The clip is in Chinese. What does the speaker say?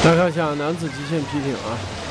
来看一下男子极限皮艇啊。